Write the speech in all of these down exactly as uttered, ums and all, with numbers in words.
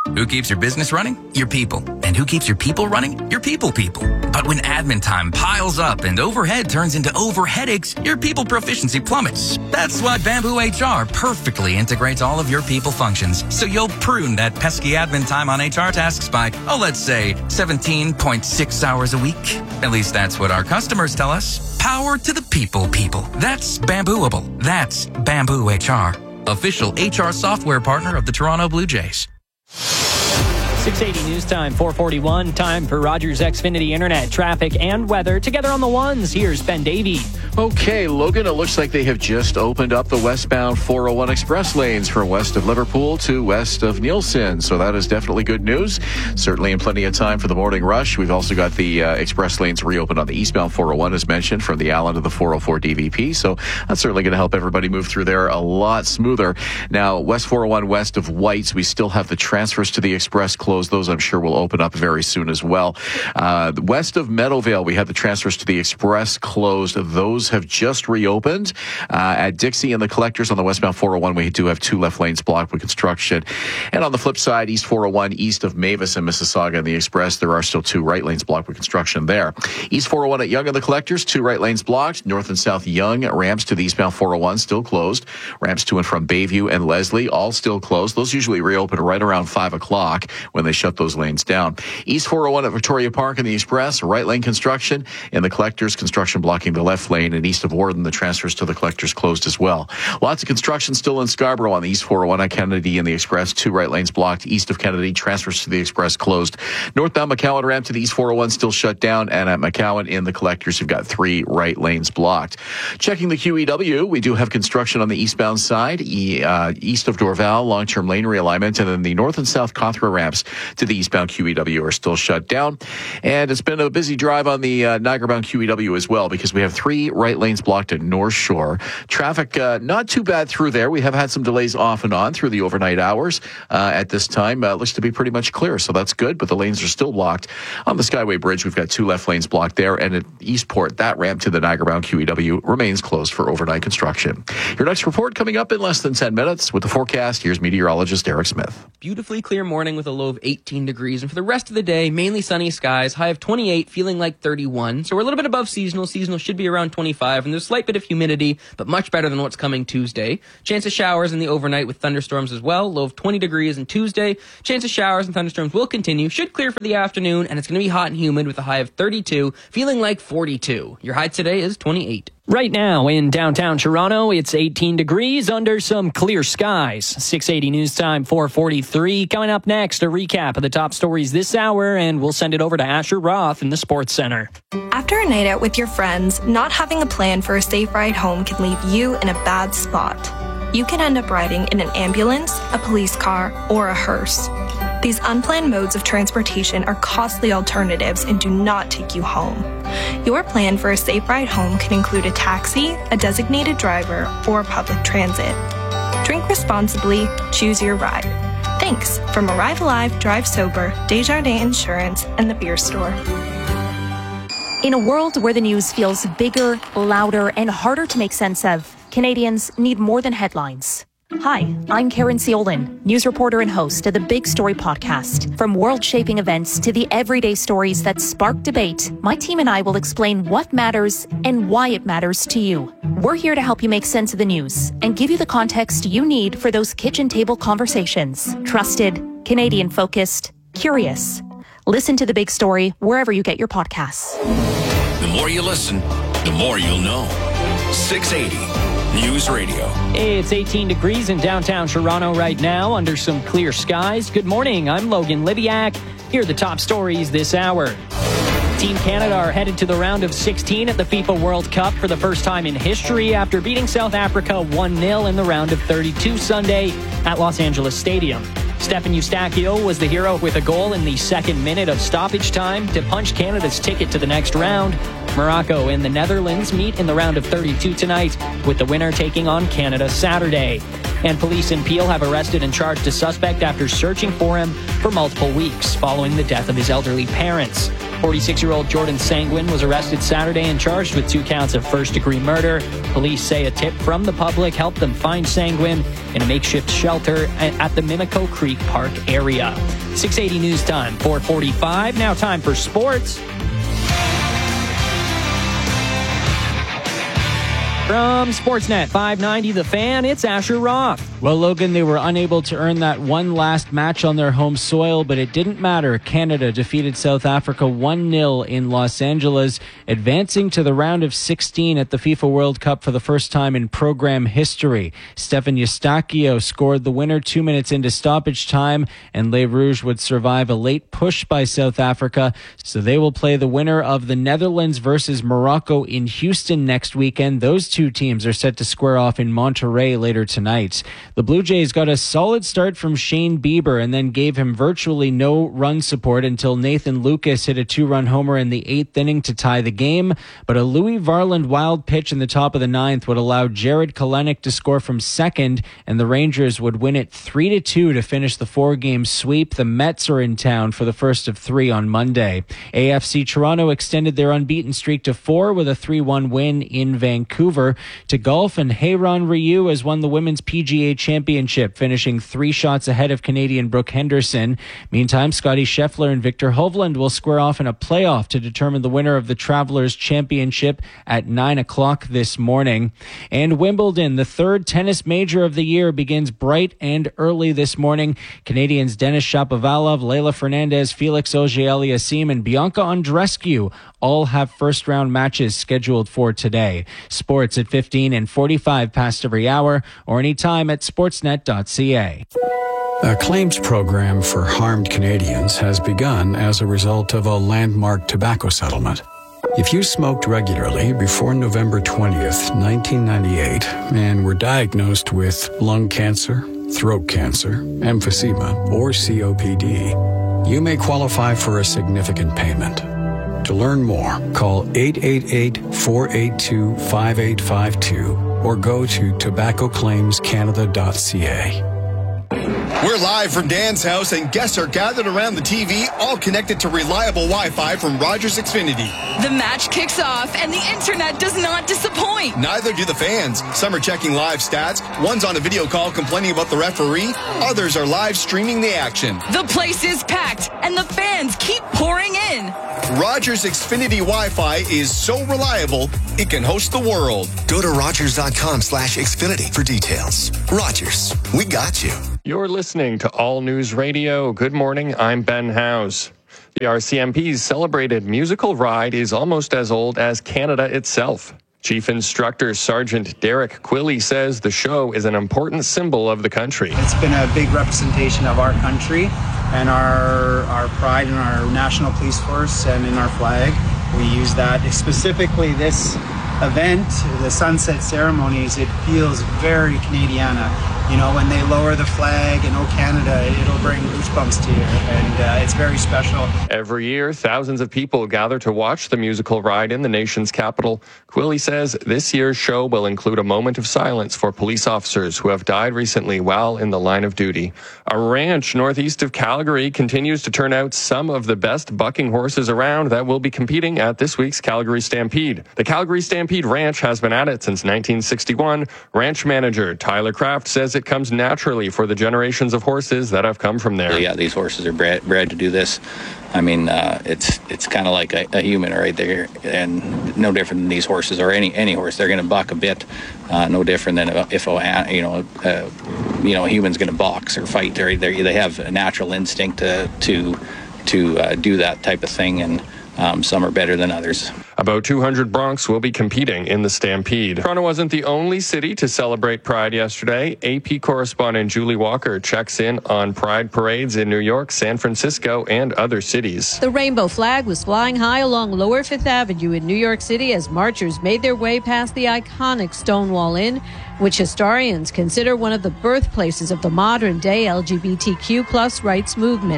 Who keeps your business running? Your people. And who keeps your people running? Your people people. But when admin time piles up and overhead turns into over headaches, your people proficiency plummets. That's why Bamboo H R perfectly integrates all of your people functions, so you'll prune that pesky admin time on H R tasks by, oh, let's say seventeen point six hours a week. At least that's what our customers tell us. Power to the people people. That's Bambooable. That's Bamboo H R. Official H R software partner of the Toronto Blue Jays. six eighty News Time, four forty-one. Time for Rogers Xfinity Internet, traffic, and weather. Together on the ones, here's Ben Davey. Okay, Logan, it looks like they have just opened up the westbound four oh one express lanes from west of Liverpool to west of Nielsen. So that is definitely good news. Certainly in plenty of time for the morning rush. We've also got the uh, express lanes reopened on the eastbound four oh one, as mentioned, from the Allen to the four oh four D V P. So that's certainly going to help everybody move through there a lot smoother. Now, west four oh one west of Whites, we still have the transfers to the express closed. Those I'm sure will open up very soon as well. Uh, west of Meadowvale, we have the transfers to the express closed. Those have just reopened. Uh, at Dixie and the Collectors on the westbound four oh one, we do have two left lanes blocked with construction. And on the flip side, east four oh one, east of Mavis and Mississauga and the express, there are still two right lanes blocked with construction there. East four oh one at Yonge and the Collectors, two right lanes blocked. North and south Yonge, ramps to the eastbound four oh one still closed. Ramps to and from Bayview and Leslie, all still closed. Those usually reopen right around five o'clock when they shut those lanes down. East four oh one at Victoria Park and the express, right lane construction. And the Collectors, construction blocking the left lane. And east of Warden, the transfers to the Collectors closed as well. Lots of construction still in Scarborough on the east four oh one at Kennedy and the express, two right lanes blocked. East of Kennedy, transfers to the express closed. Northbound McCowan ramp to the east four oh one still shut down. And at McCowan in the Collectors, you've got three right lanes blocked. Checking the Q E W, we do have construction on the eastbound side, e, uh, east of Dorval, long-term lane realignment. And then the north and south Cawthra ramps to the eastbound Q E W are still shut down. And it's been a busy drive on the uh, Niagara-bound Q E W as well, because we have three right lanes blocked at North Shore. Traffic uh, not too bad through there. We have had some delays off and on through the overnight hours. Uh, at this time, uh, looks to be pretty much clear, so that's good, but the lanes are still blocked. On the Skyway Bridge, we've got two left lanes blocked there, and at Eastport, that ramp to the Niagara-bound Q E W remains closed for overnight construction. Your next report coming up in less than ten minutes. With the forecast, here's meteorologist Eric Smith. Beautifully clear morning with a low of eighteen degrees, and for the rest of the day, mainly sunny skies, high of twenty-eight, feeling like thirty-one. So we're a little bit above seasonal. Seasonal should be around twenty-five, and there's a slight bit of humidity, but much better than what's coming Tuesday. Chance of showers in the overnight with thunderstorms as well. Low of twenty degrees on Tuesday. Chance of showers and thunderstorms will continue. Should clear for the afternoon, and it's going to be hot and humid with a high of thirty-two, feeling like forty-two. Your high today is twenty-eight. Right now in downtown Toronto, it's eighteen degrees under some clear skies. six eighty News Time, four forty-three. Coming up next, a recap of the top stories this hour, and we'll send it over to Asher Roth in the Sports Center. After a night out with your friends, not having a plan for a safe ride home can leave you in a bad spot. You can end up riding in an ambulance, a police car, or a hearse. These unplanned modes of transportation are costly alternatives and do not take you home. Your plan for a safe ride home can include a taxi, a designated driver, or public transit. Drink responsibly, choose your ride. Thanks from Arrive Alive, Drive Sober, Desjardins Insurance, and the Beer Store. In a world where the news feels bigger, louder, and harder to make sense of, Canadians need more than headlines. Hi, I'm Karen Ciolin, news reporter and host of the Big Story podcast. From world-shaping events to the everyday stories that spark debate, my team and I will explain what matters and why it matters to you. We're here to help you make sense of the news and give you the context you need for those kitchen table conversations. Trusted, Canadian-focused, curious. Listen to The Big Story wherever you get your podcasts. The more you listen, the more you'll know. six eighty News Radio. It's eighteen degrees in downtown Toronto right now under some clear skies. Good morning, I'm Logan Liviak. Here are the top stories this hour. Team Canada are headed to the round of sixteen at the FIFA World Cup for the first time in history after beating South Africa one nil in the round of thirty-two Sunday at Los Angeles Stadium. Stefan Eustachio was the hero with a goal in the second minute of stoppage time to punch Canada's ticket to the next round. Morocco and the Netherlands meet in the round of thirty-two tonight, with the winner taking on Canada Saturday. And police in Peel have arrested and charged a suspect after searching for him for multiple weeks following the death of his elderly parents. forty-six-year-old Jordan Sanguin was arrested Saturday and charged with two counts of first-degree murder. Police say a tip from the public helped them find Sanguin in a makeshift shelter at the Mimico Creek Park area. six eighty News Time, four forty-five. Now time for sports. From Sportsnet five ninety The Fan, it's Asher Roth. Well, Logan, they were unable to earn that one last match on their home soil, but it didn't matter. Canada defeated South Africa one nil in Los Angeles, advancing to the round of sixteen at the FIFA World Cup for the first time in program history. Stefan Eustáquio scored the winner two minutes into stoppage time, and Les Rouges would survive a late push by South Africa, so they will play the winner of the Netherlands versus Morocco in Houston next weekend. Those two teams are set to square off in Monterrey later tonight. The Blue Jays got a solid start from Shane Bieber and then gave him virtually no run support until Nathan Lucas hit a two-run homer in the eighth inning to tie the game. But a Louis Varland wild pitch in the top of the ninth would allow Jared Kelenic to score from second, and the Rangers would win it three to two to finish the four-game sweep. The Mets are in town for the first of three on Monday. A F C Toronto extended their unbeaten streak to four with a three one win in Vancouver. To golf, and Heiron Ryu has won the Women's P G A Championship, finishing three shots ahead of Canadian Brooke Henderson. Meantime, Scotty Scheffler and Victor Hovland will square off in a playoff to determine the winner of the Travelers Championship at nine o'clock this morning. And Wimbledon, the third tennis major of the year, begins bright and early this morning. Canadians Denis Shapovalov, Leylah Fernandez, Felix Auger-Aliassime, and Bianca Andreescu all have first-round matches scheduled for today. Sports at fifteen and forty-five past every hour, or anytime at sportsnet dot c a. A claims program for harmed Canadians has begun as a result of a landmark tobacco settlement. If you smoked regularly before November twentieth, nineteen ninety-eight, and were diagnosed with lung cancer, throat cancer, emphysema, or C O P D, you may qualify for a significant payment. To learn more, call eight eight eight, four eight two, five eight five two or go to tobacco claims canada dot c a. We're live from Dan's house, and guests are gathered around the T V, all connected to reliable Wi-Fi from Rogers Xfinity. The match kicks off, and the internet does not disappoint. Neither do the fans. Some are checking live stats. One's on a video call complaining about the referee. Others are live streaming the action. The place is packed, and the fans keep pouring in. Rogers Xfinity Wi-Fi is so reliable, it can host the world. Go to rogers dot com slash Xfinity for details. Rogers, we got you. You're listening to All News Radio. Good morning, I'm Ben Howes. The R C M P's celebrated musical ride is almost as old as Canada itself. Chief Instructor Sergeant Derek Quilley says the show is an important symbol of the country. It's been a big representation of our country and our our pride in our national police force and in our flag. We use that specifically this event, the sunset ceremonies. It feels very Canadiana. You know, when they lower the flag in O Canada, it'll bring goosebumps to you, and uh, it's very special. Every year, thousands of people gather to watch the musical ride in the nation's capital. Quilley says this year's show will include a moment of silence for police officers who have died recently while in the line of duty. A ranch northeast of Calgary continues to turn out some of the best bucking horses around that will be competing at this week's Calgary Stampede. The Calgary Stampede Ranch has been at it since nineteen sixty-one. Ranch manager Tyler Kraft says it comes naturally for the generations of horses that have come from there. Yeah, these horses are bred, bred to do this. I mean, uh, it's it's kind of like a, a human right there, and no different than these horses or any any horse. They're going to buck a bit, uh, no different than if a you know a, you know a human's going to box or fight. They they have a natural instinct to to to uh, do that type of thing, and um, some are better than others. About two hundred broncs will be competing in the Stampede. Toronto wasn't the only city to celebrate Pride yesterday. A P correspondent Julie Walker checks in on Pride parades in New York, San Francisco, and other cities. The rainbow flag was flying high along Lower Fifth Avenue in New York City as marchers made their way past the iconic Stonewall Inn, which historians consider one of the birthplaces of the modern-day L G B T Q plus rights movement.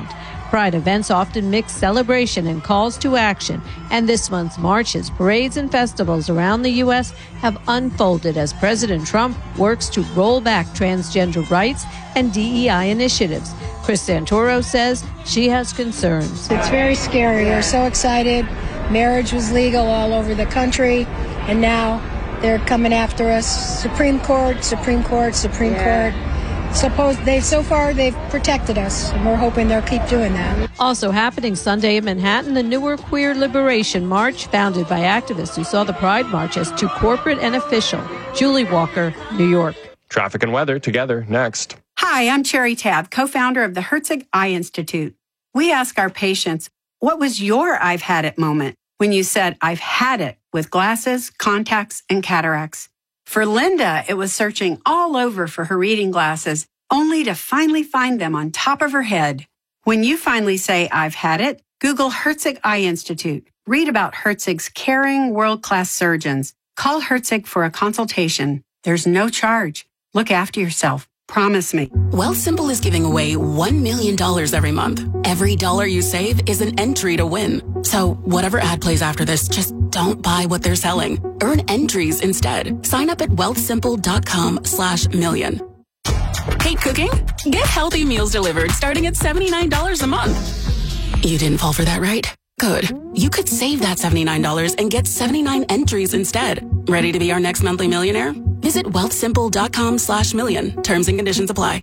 Pride events often mix celebration and calls to action, and this month's marches, parades, and festivals around the U S have unfolded as President Trump works to roll back transgender rights and D E I initiatives. Chris Santoro says she has concerns. It's very scary. We're so excited. Marriage was legal all over the country, and now they're coming after us. Supreme Court, Supreme Court, Supreme yeah. Court. Suppose they so far they've protected us, and we're hoping they'll keep doing that. Also happening Sunday in Manhattan, the Newark Queer Liberation March, founded by activists who saw the Pride March as too corporate and official. Julie Walker, New York. Traffic and weather together next. Hi, I'm Cherry Tab, co-founder of the Herzig Eye Institute. We ask our patients, what was your I've had it moment when you said I've had it with glasses, contacts, and cataracts? For Linda, it was searching all over for her reading glasses, only to finally find them on top of her head. When you finally say, I've had it, Google Herzig Eye Institute. Read about Herzig's caring, world-class surgeons. Call Herzig for a consultation. There's no charge. Look after yourself. Promise me. Wealthsimple is giving away one million dollars every month. Every dollar you save is an entry to win. So whatever ad plays after this, just don't buy what they're selling. Earn entries instead. Sign up at wealthsimple.com slash million. Hate cooking? Get healthy meals delivered starting at seventy-nine dollars a month. You didn't fall for that, right? Good. You could save that seventy-nine dollars and get seventy-nine entries instead. Ready to be our next monthly millionaire? Visit wealthsimple.com slash million. Terms and conditions apply.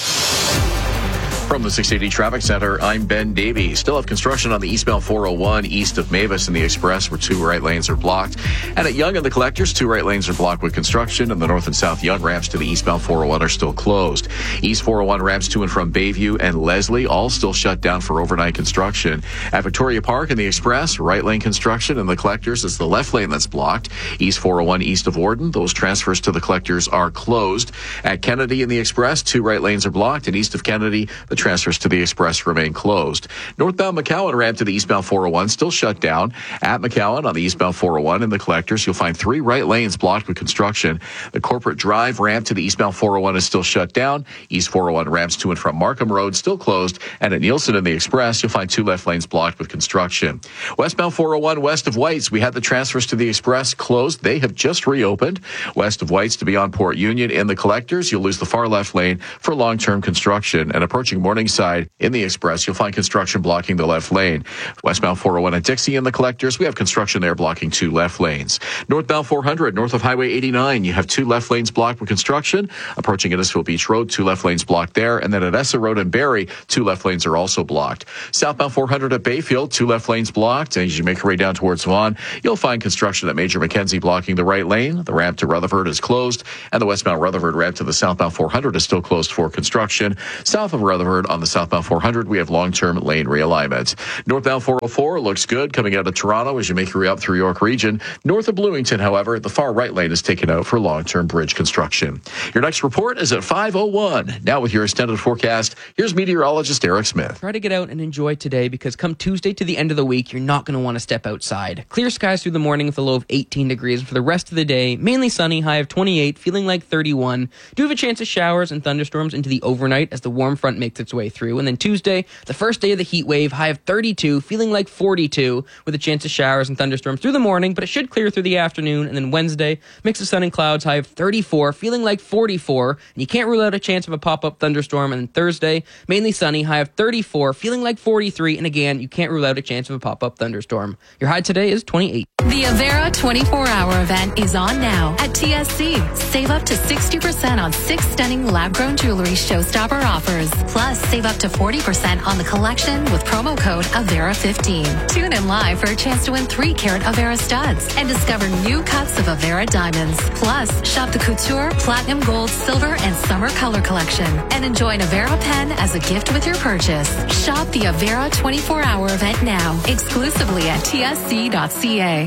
From the six eighty Traffic Center, I'm Ben Davey. Still have construction on the eastbound four oh one east of Mavis and the Express, where two right lanes are blocked. And at Yonge and the Collectors, two right lanes are blocked with construction, and the north and south Yonge ramps to the eastbound four oh one are still closed. East four oh one ramps to and from Bayview and Leslie, all still shut down for overnight construction. At Victoria Park and the Express, right lane construction, and the Collectors is the left lane that's blocked. East four oh one east of Warden, those transfers to the Collectors are closed. At Kennedy and the Express, two right lanes are blocked, and east of Kennedy, the transfers to the Express remain closed. Northbound McCowan ramp to the eastbound four oh one still shut down. At McCowan on the eastbound four oh one and the Collectors, you'll find three right lanes blocked with construction. The Corporate Drive ramp to the eastbound four oh one is still shut down. East four oh one ramps to and from Markham Road still closed. And at Nielsen and the Express, you'll find two left lanes blocked with construction. Westbound four oh one west of Whites, we had the transfers to the Express closed. They have just reopened. West of Whites to beyond Port Union in the Collectors, you'll lose the far left lane for long-term construction. And approaching Morningside in the Express, you'll find construction blocking the left lane. Westbound four oh one at Dixie in the Collectors, we have construction there blocking two left lanes. Northbound four hundred, north of Highway eighty-nine, you have two left lanes blocked with construction. Approaching Innisfil Beach Road, two left lanes blocked there. And then at Essa Road and Barrie, two left lanes are also blocked. Southbound four hundred at Bayfield, two left lanes blocked. And as you make your way down towards Vaughan, you'll find construction at Major Mackenzie blocking the right lane. The ramp to Rutherford is closed, and the westbound Rutherford ramp to the southbound four hundred is still closed for construction. South of Rutherford on the southbound four hundred, we have long-term lane realignment. Northbound four oh four looks good coming out of Toronto as you make your way up through York Region. North of Bloomington, however, the far right lane is taken out for long-term bridge construction. Your next report is at five oh one. Now with your extended forecast, here's meteorologist Eric Smith. Try to get out and enjoy today, because come Tuesday to the end of the week, you're not going to want to step outside. Clear skies through the morning with a low of eighteen degrees. For the rest of the day, mainly sunny, high of twenty-eight, feeling like thirty-one. Do have a chance of showers and thunderstorms into the overnight as the warm front makes its way through. And then Tuesday, the first day of the heat wave, high of thirty-two, feeling like forty-two, with a chance of showers and thunderstorms through the morning, but it should clear through the afternoon. And then Wednesday, mix of sun and clouds, high of thirty-four, feeling like forty-four, and you can't rule out a chance of a pop-up thunderstorm. And then Thursday, mainly sunny, high of thirty-four, feeling like forty-three, and again, you can't rule out a chance of a pop-up thunderstorm. Your high today is twenty-eight. The Avera twenty-four hour event is on now at T S C. Save up to sixty percent on six stunning lab-grown jewelry showstopper offers. Plus, save up to forty percent on the collection with promo code Avera fifteen. Tune in live for a chance to win three carat Avera studs and discover new cuts of Avera diamonds. Plus, shop the Couture, Platinum Gold, Silver, and Summer Color collection and enjoy an Avera pen as a gift with your purchase. Shop the Avera twenty-four hour event now, exclusively at T S C dot C A.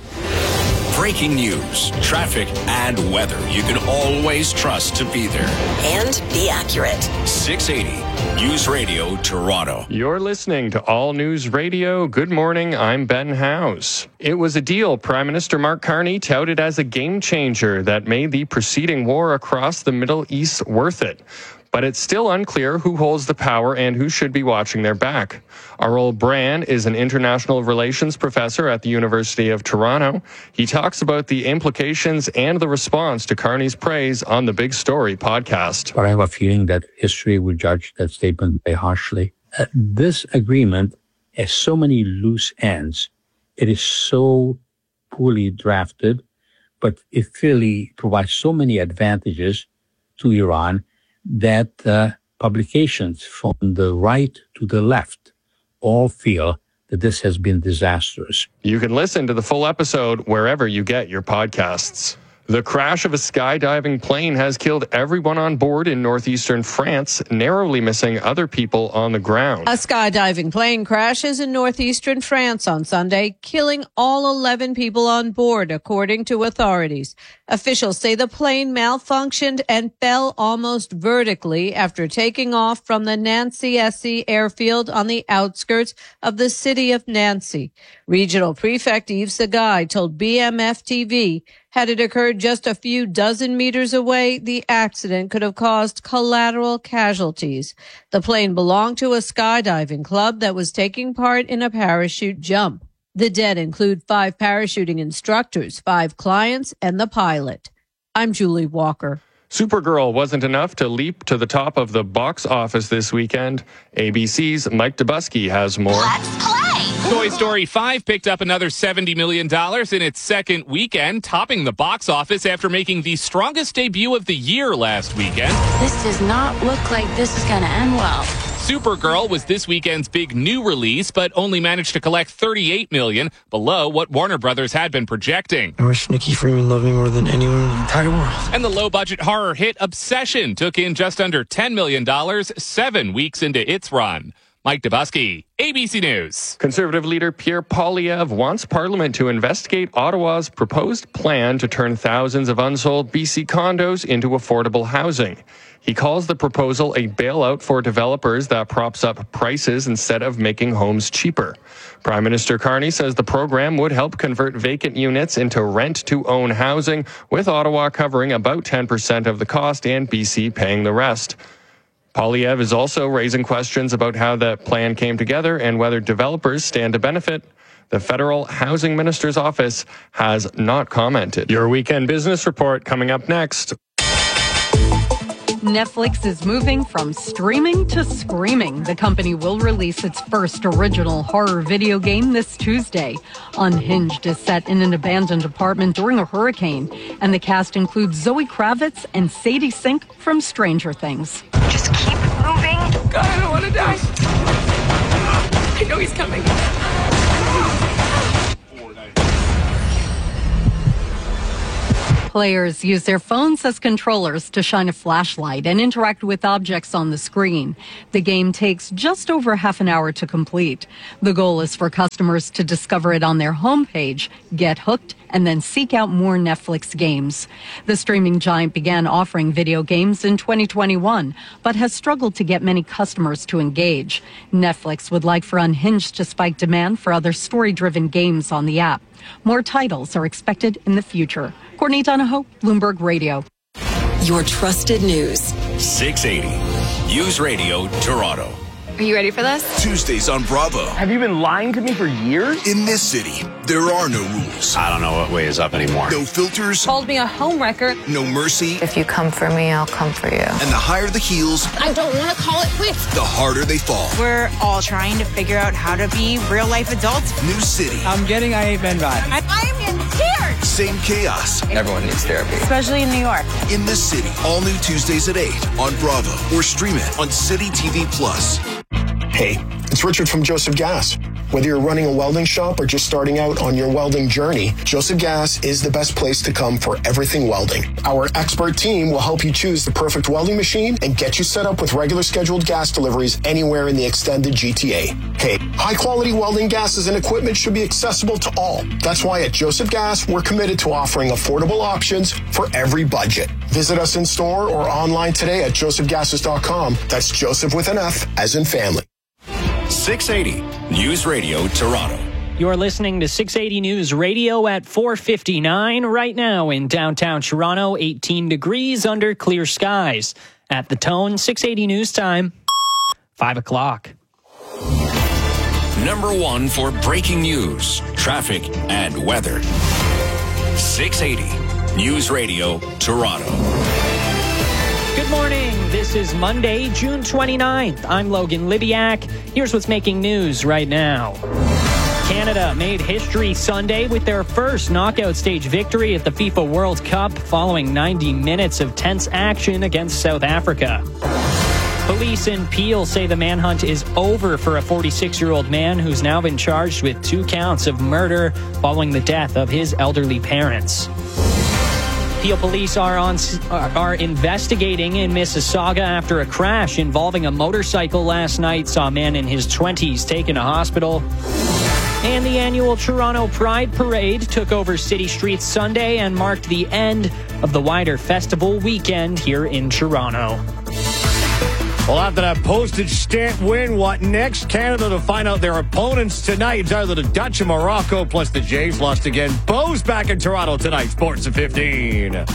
Breaking news, traffic, and weather you can always trust to be there. And be accurate. six eighty News Radio Toronto. You're listening to All News Radio. Good morning, I'm Ben House. It was a deal Prime Minister Mark Carney touted as a game changer that made the preceding war across the Middle East worth it. but it's still unclear who holds the power and who should be watching their back. Arul Brand is an international relations professor at the University of Toronto. He talks about the implications and the response to Carney's praise on the Big Story podcast. But I have a feeling that history will judge that statement very harshly. Uh, this agreement has so many loose ends. It is so poorly drafted, but it clearly provides so many advantages to Iran that uh, publications from the right to the left all feel that this has been disastrous. You can listen to the full episode wherever you get your podcasts. The crash of a skydiving plane has killed everyone on board in northeastern France, narrowly missing other people on the ground. A skydiving plane crashes in northeastern France on Sunday, killing all eleven people on board, according to authorities. Officials say the plane malfunctioned and fell almost vertically after taking off from the Nancy-Essy airfield on the outskirts of the city of Nancy. Regional Prefect Yves Segai told B M F T V, had it occurred just a few dozen meters away, the accident could have caused collateral casualties. The plane belonged to a skydiving club that was taking part in a parachute jump. The dead include five parachuting instructors, five clients, and the pilot. I'm Julie Walker. Supergirl wasn't enough to leap to the top of the box office this weekend. A B C's Mike Dubusky has more. Let's play! Toy Story five picked up another seventy million dollars in its second weekend, topping the box office after making the strongest debut of the year last weekend. This does not look like this is going to end well. Supergirl was this weekend's big new release, but only managed to collect thirty-eight million dollars, below what Warner Brothers had been projecting. I wish Nikki Freeman loved me more than anyone in the entire world. And the low-budget horror hit Obsession took in just under ten million dollars, seven weeks into its run. Mike Dubusky, A B C News. Conservative leader Pierre Poilievre wants Parliament to investigate Ottawa's proposed plan to turn thousands of unsold B C condos into affordable housing. He calls the proposal a bailout for developers that props up prices instead of making homes cheaper. Prime Minister Carney says the program would help convert vacant units into rent-to-own housing, with Ottawa covering about ten percent of the cost and B C paying the rest. Poilievre is also raising questions about how the plan came together and whether developers stand to benefit. The federal housing minister's office has not commented. Your weekend business report coming up next. Netflix is moving from streaming to screaming. The company will release its first original horror video game this Tuesday. Unhinged is set in an abandoned apartment during a hurricane, and the cast includes Zoe Kravitz and Sadie Sink from Stranger Things. Just keep moving. God, I don't want to die. I know he's coming. Players use their phones as controllers to shine a flashlight and interact with objects on the screen. The game takes just over half an hour to complete. The goal is for customers to discover it on their homepage, get hooked, and then seek out more Netflix games. The streaming giant began offering video games in twenty twenty-one, but has struggled to get many customers to engage. Netflix would like for Unhinged to spike demand for other story-driven games on the app. More titles are expected in the future. Courtney Donahoe, Bloomberg Radio. Your trusted news. six eighty News Radio, Toronto. Are you ready for this? Tuesdays on Bravo. Have you been lying to me for years? In this city, there are no rules. I don't know what way is up anymore. No filters. Called me a homewrecker. No mercy. If you come for me, I'll come for you. And the higher the heels, I don't want to call it quits. The harder they fall. We're all trying to figure out how to be real life adults. New city. I'm getting I Ain't Been Bad. I, I'm in tears. Same chaos. Everyone needs therapy. Especially in New York. In this city. All new Tuesdays at eight on Bravo. Or stream it on City T V Plus. Hey, it's Richard from Joseph Gas. Whether you're running a welding shop or just starting out on your welding journey, Joseph Gas is the best place to come for everything welding. Our expert team will help you choose the perfect welding machine and get you set up with regular scheduled gas deliveries anywhere in the extended G T A. Hey, high-quality welding gases and equipment should be accessible to all. That's why at Joseph Gas, we're committed to offering affordable options for every budget. Visit us in store or online today at joseph gases dot com. That's Joseph with an F, as in family. six eighty News Radio, Toronto. You're listening to six eighty News Radio at four fifty-nine right now in downtown Toronto, eighteen degrees under clear skies. At the Tone, six eighty News Time, five o'clock. Number one for breaking news, traffic, and weather. six eighty News Radio, Toronto. Good morning. This is Monday, June twenty-ninth. I'm Logan Libiak. Here's what's making news right now. Canada made history Sunday with their first knockout stage victory at the FIFA World Cup following ninety minutes of tense action against South Africa. Police in Peel say the manhunt is over for a forty-six-year-old man who's now been charged with two counts of murder following the death of his elderly parents. Peel police are on are investigating in Mississauga after a crash involving a motorcycle last night saw a man in his twenties taken to hospital. And the annual Toronto Pride Parade took over city streets Sunday and marked the end of the wider festival weekend here in Toronto. Well, after that postage stamp win, what next? Canada to find out their opponents tonight. It's either the Dutch and Morocco, plus the Jays lost again. Bo's back in Toronto tonight. Sports at fifteen.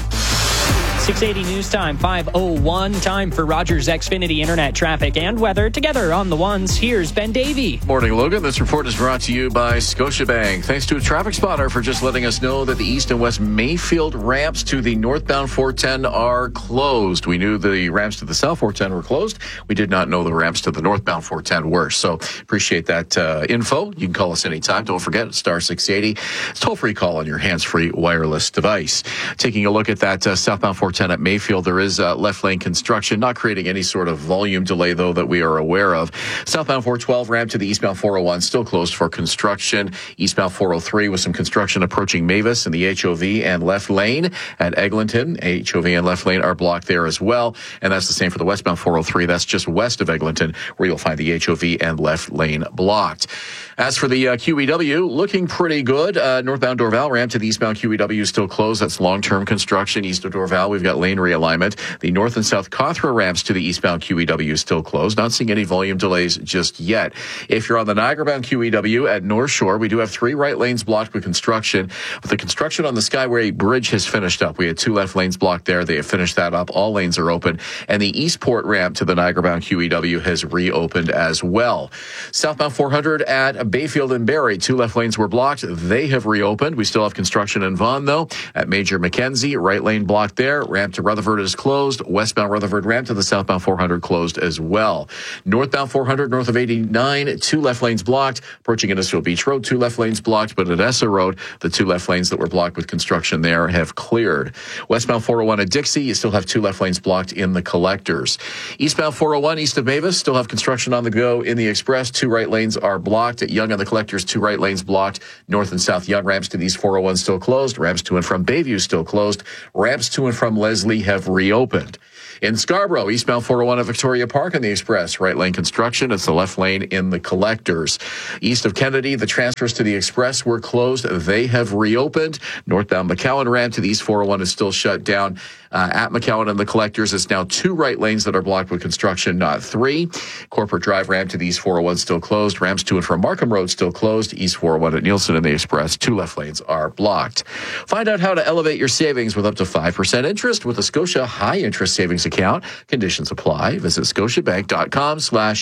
six eighty News Time, five oh one. Time for Rogers Xfinity Internet traffic and weather. Together on the ones, here's Ben Davey. Morning, Logan. This report is brought to you by Scotiabank. Thanks to a traffic spotter for just letting us know that the East and West Mayfield ramps to the northbound four ten are closed. We knew the ramps to the south four ten were closed. We did not know the ramps to the northbound four ten were. So appreciate that uh, info. You can call us anytime. Don't forget, star six eighty. It's a toll-free call on your hands-free wireless device. Taking a look at that uh, southbound four ten at Mayfield, there is uh, left lane construction, not creating any sort of volume delay, though, that we are aware of. Southbound four twelve ramp to the eastbound four oh one still closed for construction. Eastbound four oh three with some construction approaching Mavis in the H O V and left lane at Eglinton. H O V and left lane are blocked there as well. And that's the same for the westbound four oh three. That's just west of Eglinton, where you'll find the H O V and left lane blocked. As for the uh, Q E W, looking pretty good. Uh, northbound Dorval ramp to the eastbound Q E W is still closed. That's long-term construction. East of Dorval, we've got lane realignment. The north and south Cawthra ramps to the eastbound Q E W is still closed. Not seeing any volume delays just yet. If you're on the Niagara-bound Q E W at North Shore, we do have three right lanes blocked with construction. But the construction on the Skyway Bridge has finished up. We had two left lanes blocked there. They have finished that up. All lanes are open. And the Eastport ramp to the Niagara-bound Q E W has reopened as well. Southbound four hundred at Bayfield and Barrie, two left lanes were blocked. They have reopened. We still have construction in Vaughan, though. At Major Mackenzie, right lane blocked there. Ramp to Rutherford is closed. Westbound Rutherford ramp to the southbound four hundred closed as well. Northbound four hundred, north of eighty-nine, two left lanes blocked. Approaching Innisfil Beach Road, two left lanes blocked. But at Essa Road, the two left lanes that were blocked with construction there have cleared. Westbound four oh one at Dixie, you still have two left lanes blocked in the collectors. Eastbound four oh one, east of Mavis, still have construction on the go in the Express. Two right lanes are blocked. At Yonge on the collectors, two right lanes blocked. North and south Yonge ramps to these four oh one still closed. Ramps to and from Bayview still closed. Ramps to and from Leslie have reopened. In Scarborough, eastbound four oh one at Victoria Park on the Express, right lane construction. It's the left lane in the collectors. East of Kennedy, the transfers to the Express were closed. They have reopened. Northbound McCowan ramp to the East four oh one is still shut down. Uh, at McCowan and the collectors, it's now two right lanes that are blocked with construction, not three. Corporate Drive ramp to the East four oh one still closed. Ramps to and from Markham Road still closed. East four oh one at Nielsen and the Express, two left lanes are blocked. Find out how to elevate your savings with up to five percent interest with a Scotia high interest savings account. Conditions apply. Visit scotiabank.com slash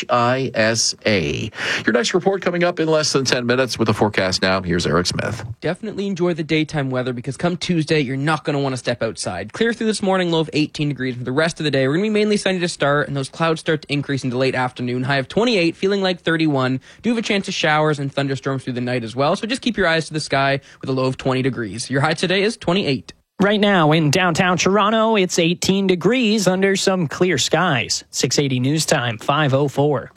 H-I-S-A. Your next report coming up in less than ten minutes with a forecast now. Here's Eric Smith. Definitely enjoy the daytime weather because come Tuesday, you're not going to want to step outside. Clear through this morning, low of eighteen degrees. For the rest of the day, we're going to be mainly sunny to start, and those clouds start to increase into late afternoon. High of twenty-eight, feeling like thirty-one. Do have a chance of showers and thunderstorms through the night as well, so just keep your eyes to the sky with a low of twenty degrees. Your high today is twenty-eight. Right now in downtown Toronto, it's eighteen degrees under some clear skies. six eighty News Time, five oh four.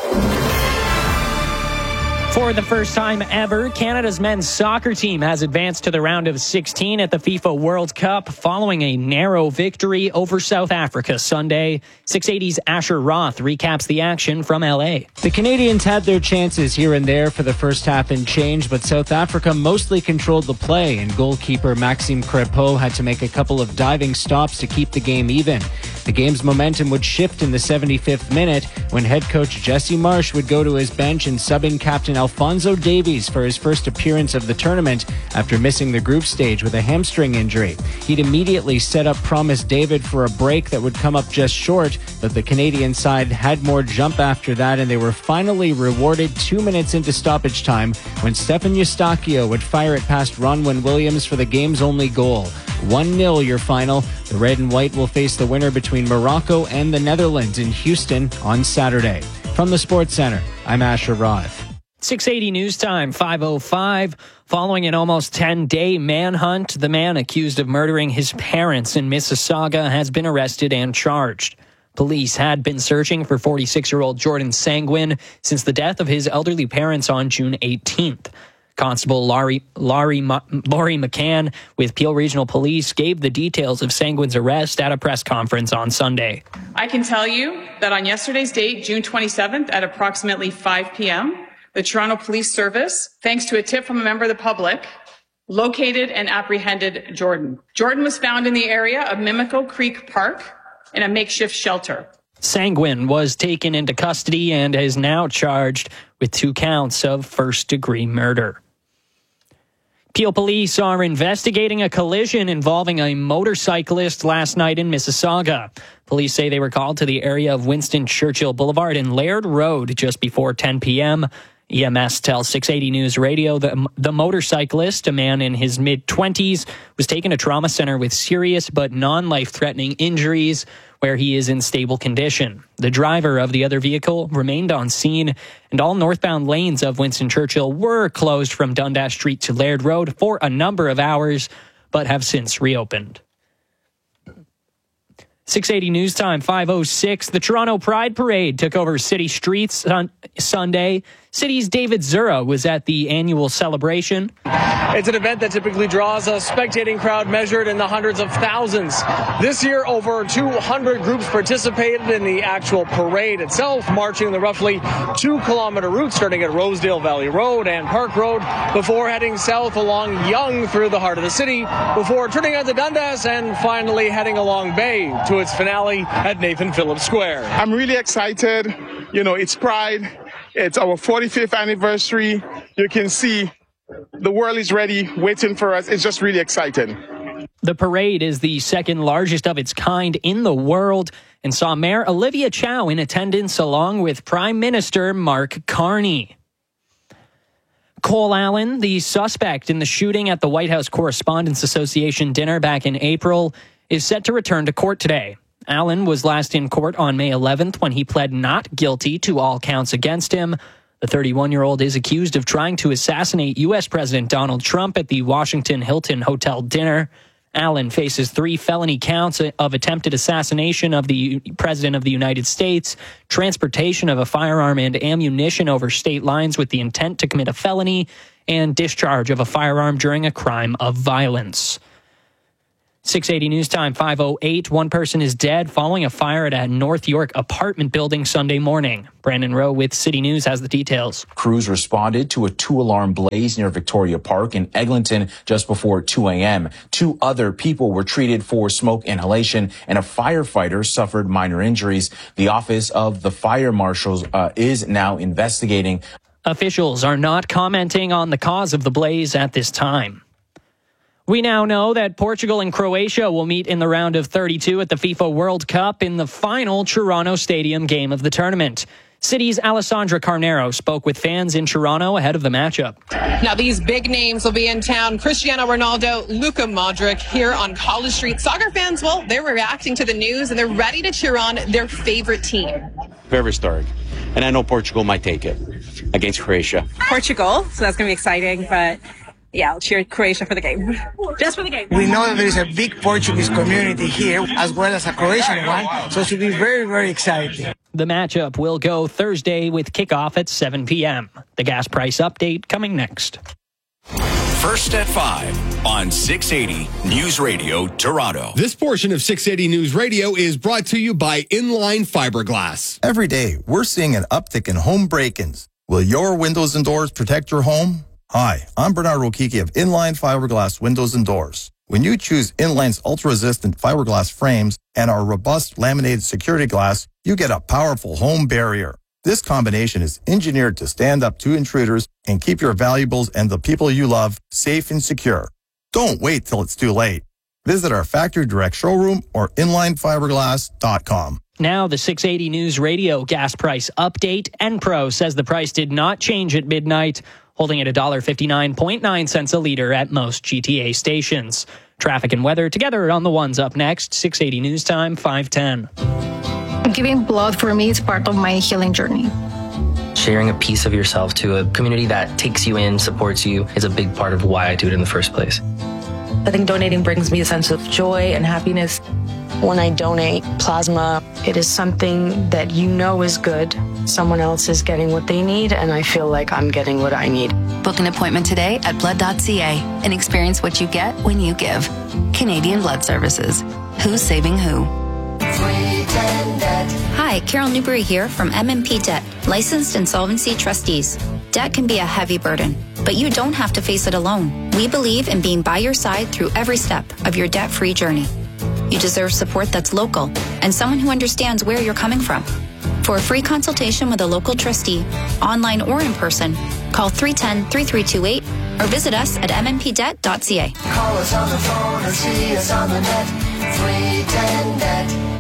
For the first time ever, Canada's men's soccer team has advanced to the round of sixteen at the FIFA World Cup following a narrow victory over South Africa Sunday. six eighty's Asher Roth recaps the action from L A. The Canadians had their chances here and there for the first half and change, but South Africa mostly controlled the play, and goalkeeper Maxime Crepeau had to make a couple of diving stops to keep the game even. The game's momentum would shift in the seventy-fifth minute when head coach Jesse Marsh would go to his bench and sub in captain Alphonso Davies for his first appearance of the tournament after missing the group stage with a hamstring injury. He'd immediately set up Promise David for a break that would come up just short, but the Canadian side had more jump after that, and they were finally rewarded two minutes into stoppage time when Stefan Eustachio would fire it past Ronwin Williams for the game's only goal. one nil your final. The red and white will face the winner between Morocco and the Netherlands in Houston on Saturday. From the Sports Center, I'm Asher Roth. six eighty News Time, five oh five. Following an almost ten-day manhunt, the man accused of murdering his parents in Mississauga has been arrested and charged. Police had been searching for forty-six-year-old Jordan Sanguin since the death of his elderly parents on June eighteenth. Constable Laurie, Laurie, Laurie McCann with Peel Regional Police gave the details of Sanguin's arrest at a press conference on Sunday. I can tell you that on yesterday's date, June twenty-seventh, at approximately five p.m., the Toronto Police Service, thanks to a tip from a member of the public, located and apprehended Jordan. Jordan was found in the area of Mimico Creek Park in a makeshift shelter. Sanguin was taken into custody and is now charged with two counts of first-degree murder. Peel police are investigating a collision involving a motorcyclist last night in Mississauga. Police say they were called to the area of Winston Churchill Boulevard and Laird Road just before ten p.m. E M S tells six eighty News Radio that the motorcyclist, a man in his mid-twenties, was taken to trauma center with serious but non-life-threatening injuries, where he is in stable condition. The driver of the other vehicle remained on scene, and all northbound lanes of Winston Churchill were closed from Dundas Street to Laird Road for a number of hours, but have since reopened. six eighty News Time, five oh six. The Toronto Pride Parade took over city streets on Sunday. City's David Zura was at the annual celebration. It's an event that typically draws a spectating crowd measured in the hundreds of thousands. This year, over two hundred groups participated in the actual parade itself, marching the roughly two-kilometer route starting at Rosedale Valley Road and Park Road before heading south along Yonge through the heart of the city, before turning onto Dundas and finally heading along Bay to its finale at Nathan Phillips Square. I'm really excited. You know, it's Pride. It's our forty-fifth anniversary. You can see the world is ready, waiting for us. It's just really exciting. The parade is the second largest of its kind in the world and saw Mayor Olivia Chow in attendance along with Prime Minister Mark Carney. Cole Allen, the suspect in the shooting at the White House Correspondents Association dinner back in April, is set to return to court today. Allen was last in court on May eleventh when he pled not guilty to all counts against him. The thirty-one-year-old is accused of trying to assassinate U S President Donald Trump at the Washington Hilton Hotel dinner. Allen faces three felony counts of attempted assassination of the President of the United States, transportation of a firearm and ammunition over state lines with the intent to commit a felony, and discharge of a firearm during a crime of violence. six eighty News Time, five oh eight. One person is dead following a fire at a North York apartment building Sunday morning. Brandon Rowe with City News has the details. Crews responded to a two-alarm blaze near Victoria Park in Eglinton just before two a.m. Two other people were treated for smoke inhalation, and a firefighter suffered minor injuries. The Office of the Fire Marshals uh, is now investigating. Officials are not commenting on the cause of the blaze at this time. We now know that Portugal and Croatia will meet in the round of thirty-two at the FIFA World Cup in the final Toronto Stadium game of the tournament. City's Alessandra Carnero spoke with fans in Toronto ahead of the matchup. Now, these big names will be in town. Cristiano Ronaldo, Luka Modric here on College Street. Soccer fans, well, they're reacting to the news and they're ready to cheer on their favorite team. Very historic. And I know Portugal might take it against Croatia. Portugal, so that's going to be exciting, but yeah, I'll cheer Croatia for the game. Just for the game. We know that there is a big Portuguese community here, as well as a Croatian one, so it should be very, very exciting. The matchup will go Thursday with kickoff at seven p.m. The gas price update coming next. First at five on six eighty News Radio Toronto. This portion of six eighty News Radio is brought to you by Inline Fiberglass. Every day, we're seeing an uptick in home break-ins. Will your windows and doors protect your home? Hi, I'm Bernard Rokiki of Inline Fiberglass Windows and Doors. When you choose Inline's ultra-resistant fiberglass frames and our robust laminated security glass, you get a powerful home barrier. This combination is engineered to stand up to intruders and keep your valuables and the people you love safe and secure. Don't wait till it's too late. Visit our factory direct showroom or inline fiberglass dot com. Now the six eighty News Radio gas price update. Enpro says the price did not change at midnight, holding at one dollar fifty-nine point nine cents a liter at most G T A stations. Traffic and weather together on the ones up next. six eighty News Time, five ten. Giving blood for me is part of my healing journey. Sharing a piece of yourself to a community that takes you in, supports you, is a big part of why I do it in the first place. I think donating brings me a sense of joy and happiness. When I donate plasma, it is something that you know is good. Someone else is getting what they need, and I feel like I'm getting what I need. Book an appointment today at blood dot c a and experience what you get when you give. Canadian Blood Services. Who's saving who? Hi, Carol Newberry here from M and P Debt, licensed insolvency trustees. Debt can be a heavy burden, but you don't have to face it alone. We believe in being by your side through every step of your debt-free journey. You deserve support that's local and someone who understands where you're coming from. For a free consultation with a local trustee, online or in person, call three one zero, three three two eight or visit us at m n p debt dot c a. Call us on the phone or see us on the net. three ten net.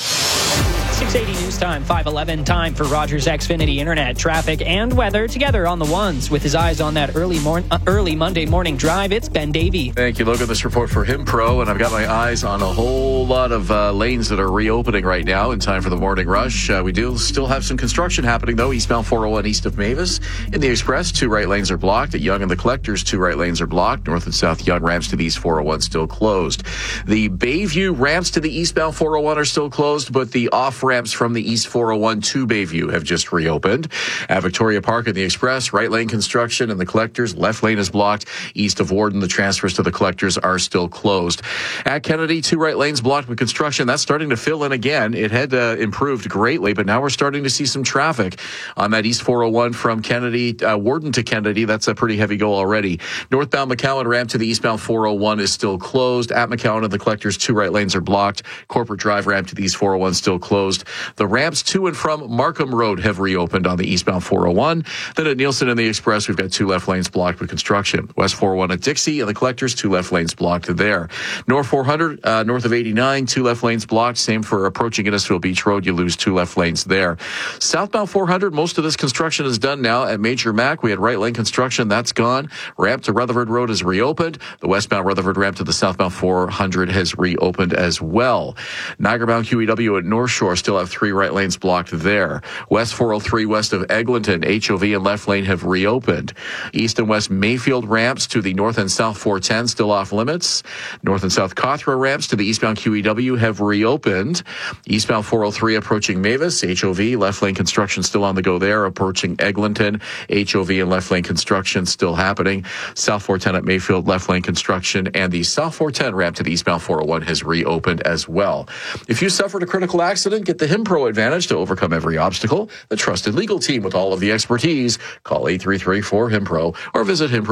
six eighty News Time, five eleven. Time for Rogers Xfinity Internet traffic and weather together on the ones. With his eyes on that early morning, uh, early Monday morning drive, it's Ben Davey. Thank you, Logan. This report for Himpro, and I've got my eyes on a whole lot of uh, lanes that are reopening right now in time for the morning rush. Uh, we do still have some construction happening, though. Eastbound four oh one east of Mavis. In the Express, two right lanes are blocked. At Yonge and the Collectors, two right lanes are blocked. North and South Yonge ramps to the East four oh one still closed. The Bayview ramps to the eastbound four oh one are still closed, but the off ramps from the East four oh one to Bayview have just reopened. At Victoria Park and the Express, right lane construction and the Collectors, left lane is blocked. East of Warden, the transfers to the Collectors are still closed. At Kennedy, two right lanes blocked with construction. That's starting to fill in again. It had uh, improved greatly, but now we're starting to see some traffic on that East four oh one from Kennedy, uh, Warden to Kennedy. That's a pretty heavy go already. Northbound McCowan ramp to the eastbound four oh one is still closed. At McCowan and the Collectors, two right lanes are blocked. Corporate Drive ramp to the East four oh one still closed. The ramps to and from Markham Road have reopened on the eastbound four oh one. Then at Nielsen and the Express, we've got two left lanes blocked with construction. West four oh one at Dixie and the Collectors, two left lanes blocked there. North four hundred, uh, north of eighty-nine, two left lanes blocked. Same for approaching Innisfil Beach Road. You lose two left lanes there. Southbound four hundred, most of this construction is done now. At Major Mac, we had right lane construction. That's gone. Ramp to Rutherford Road is reopened. The westbound Rutherford ramp to the southbound four hundred has reopened as well. Niagara-bound Q E W at North Shore still have three right lanes blocked there. West four oh three west of Eglinton, H O V and left lane have reopened. East and west Mayfield ramps to the north and south four ten still off limits. North and south Cawthra ramps to the eastbound Q E W have reopened. Eastbound four oh three approaching Mavis, H O V, left lane construction still on the go there. Approaching Eglinton, H O V and left lane construction still happening. South four ten at Mayfield, left lane construction, and the South four ten ramp to the eastbound four oh one has reopened as well. If you suffered a critical accident, get the Himpro advantage to overcome every obstacle. The trusted legal team with all of the expertise. Call eight three three four Himpro or visit Himpro.